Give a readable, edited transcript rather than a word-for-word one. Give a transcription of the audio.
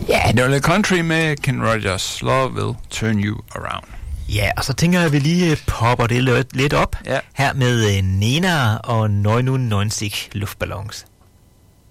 Ja, det var lidt country med Ken Rogers. Love Will Turn You Around. Ja, og så tænker jeg, at vi lige popper det lidt op her med Nena og 99 Luftballons.